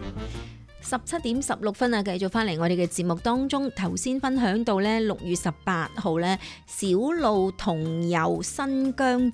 17:16啊，繼續翻嚟我哋嘅節目當中，頭先分享到咧6月18號咧，小路同遊新疆